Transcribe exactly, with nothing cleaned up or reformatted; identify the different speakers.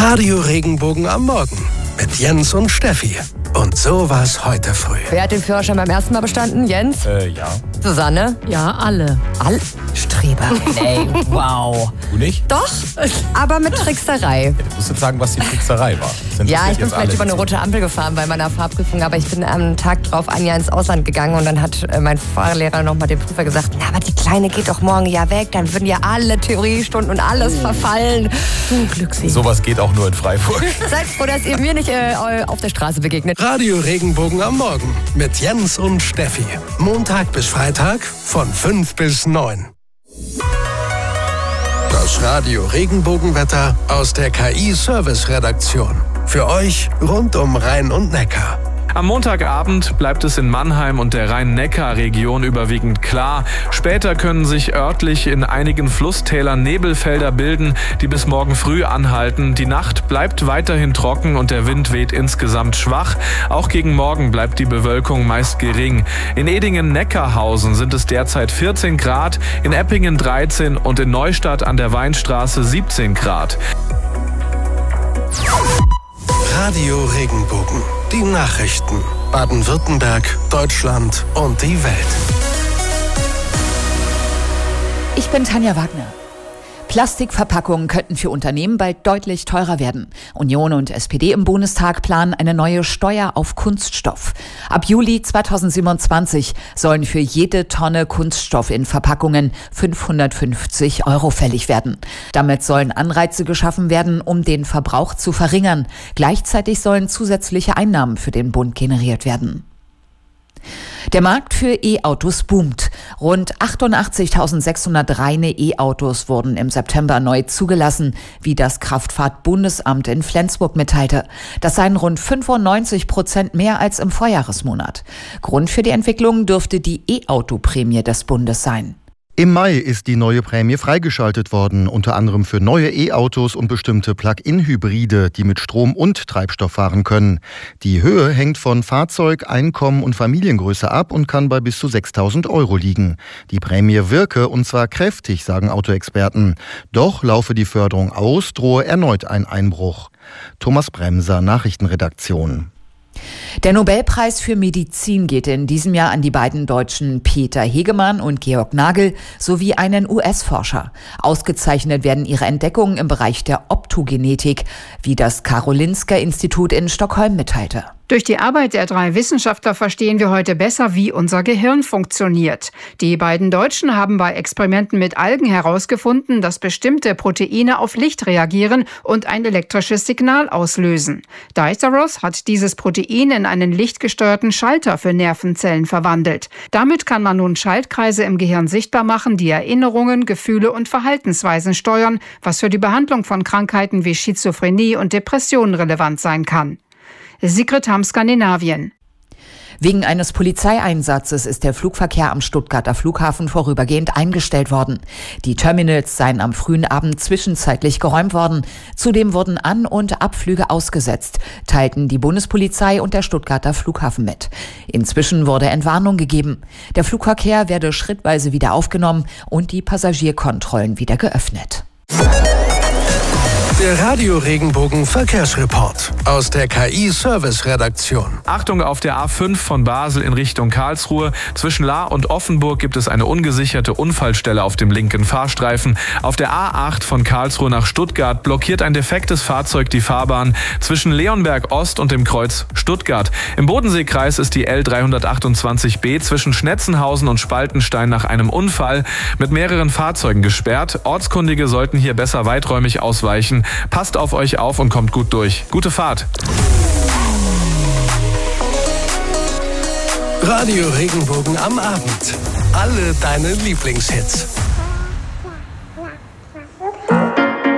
Speaker 1: Radio Regenbogen am Morgen mit Jens und Steffi. Und so war's heute früh.
Speaker 2: Wer hat den Führerschein beim ersten Mal bestanden? Jens?
Speaker 3: Äh, ja.
Speaker 2: Susanne?
Speaker 4: Ja, alle.
Speaker 2: All Streber. Ey, wow.
Speaker 3: Du nicht?
Speaker 2: Doch, aber mit Trickserei.
Speaker 3: Ja, du musst jetzt sagen, was die Trickserei war.
Speaker 2: Ja, ich bin vielleicht über eine rote Ampel gefahren bei meiner Fahrprüfung, aber ich bin am Tag drauf ein Jahr ins Ausland gegangen und dann hat äh, mein Fahrlehrer nochmal dem Prüfer gesagt, na, aber die Kleine geht doch morgen ja weg, dann würden ja alle Theoriestunden und alles oh. verfallen.
Speaker 4: Zum Glück sie.
Speaker 3: Sowas geht auch nur in Freiburg.
Speaker 2: Seid froh, dass ihr mir nicht äh, auf der Straße begegnet.
Speaker 1: Radio Regenbogen am Morgen mit Jens und Steffi. Montag bis Freitag von fünf bis neun. Das Radio Regenbogenwetter aus der K I-Service-Redaktion. Für euch rund um Rhein und Neckar.
Speaker 5: Am Montagabend bleibt es in Mannheim und der Rhein-Neckar-Region überwiegend klar. Später können sich örtlich in einigen Flusstälern Nebelfelder bilden, die bis morgen früh anhalten. Die Nacht bleibt weiterhin trocken und der Wind weht insgesamt schwach. Auch gegen Morgen bleibt die Bewölkung meist gering. In Edingen-Neckarhausen sind es derzeit vierzehn Grad, in Eppingen dreizehn und in Neustadt an der Weinstraße siebzehn Grad.
Speaker 1: Radio Regenbogen. Die Nachrichten. Baden-Württemberg, Deutschland und die Welt.
Speaker 6: Ich bin Tanja Wagner. Plastikverpackungen könnten für Unternehmen bald deutlich teurer werden. Union und S P D im Bundestag planen eine neue Steuer auf Kunststoff. Ab Juli zweitausendsiebenundzwanzig sollen für jede Tonne Kunststoff in Verpackungen fünfhundertfünfzig Euro fällig werden. Damit sollen Anreize geschaffen werden, um den Verbrauch zu verringern. Gleichzeitig sollen zusätzliche Einnahmen für den Bund generiert werden. Der Markt für E-Autos boomt. Rund achtundachtzigtausendsechshundert reine E-Autos wurden im September neu zugelassen, wie das Kraftfahrt-Bundesamt in Flensburg mitteilte. Das seien rund fünfundneunzig Prozent mehr als im Vorjahresmonat. Grund für die Entwicklung dürfte die E-Auto-Prämie des Bundes sein.
Speaker 7: Im Mai ist die neue Prämie freigeschaltet worden, unter anderem für neue E-Autos und bestimmte Plug-in-Hybride, die mit Strom und Treibstoff fahren können. Die Höhe hängt von Fahrzeug, Einkommen und Familiengröße ab und kann bei bis zu sechstausend Euro liegen. Die Prämie wirke, und zwar kräftig, sagen Autoexperten. Doch laufe die Förderung aus, drohe erneut ein Einbruch. Thomas Bremser, Nachrichtenredaktion.
Speaker 6: Der Nobelpreis für Medizin geht in diesem Jahr an die beiden Deutschen Peter Hegemann und Georg Nagel sowie einen U S-Forscher. Ausgezeichnet werden ihre Entdeckungen im Bereich der Optogenetik, wie das Karolinska-Institut in Stockholm mitteilte.
Speaker 8: Durch die Arbeit der drei Wissenschaftler verstehen wir heute besser, wie unser Gehirn funktioniert. Die beiden Deutschen haben bei Experimenten mit Algen herausgefunden, dass bestimmte Proteine auf Licht reagieren und ein elektrisches Signal auslösen. Diceros hat dieses Protein in einen lichtgesteuerten Schalter für Nervenzellen verwandelt. Damit kann man nun Schaltkreise im Gehirn sichtbar machen, die Erinnerungen, Gefühle und Verhaltensweisen steuern, was für die Behandlung von Krankheiten wie Schizophrenie und Depressionen relevant sein kann. Sigrid Hamm, Skandinavien.
Speaker 6: Wegen eines Polizeieinsatzes ist der Flugverkehr am Stuttgarter Flughafen vorübergehend eingestellt worden. Die Terminals seien am frühen Abend zwischenzeitlich geräumt worden. Zudem wurden An- und Abflüge ausgesetzt, teilten die Bundespolizei und der Stuttgarter Flughafen mit. Inzwischen wurde Entwarnung gegeben. Der Flugverkehr werde schrittweise wieder aufgenommen und die Passagierkontrollen wieder geöffnet.
Speaker 1: Der Radio Regenbogen Verkehrsreport aus der K I-Service-Redaktion.
Speaker 5: Achtung auf der A fünf von Basel in Richtung Karlsruhe. Zwischen Lahr und Offenburg gibt es eine ungesicherte Unfallstelle auf dem linken Fahrstreifen. Auf der A acht von Karlsruhe nach Stuttgart blockiert ein defektes Fahrzeug die Fahrbahn zwischen Leonberg Ost und dem Kreuz Stuttgart. Im Bodenseekreis ist die L dreihundertachtundzwanzig B zwischen Schnetzenhausen und Spaltenstein nach einem Unfall mit mehreren Fahrzeugen gesperrt. Ortskundige sollten hier besser weiträumig ausweichen. Passt auf euch auf und kommt gut durch. Gute Fahrt.
Speaker 1: Radio Regenbogen am Abend. Alle deine Lieblingshits.